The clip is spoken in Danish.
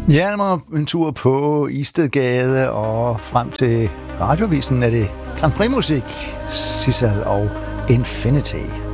Ja, det var en tur på Istedgade og frem til Radiovisen er det Grand Prix musik, Sissel og Infinity.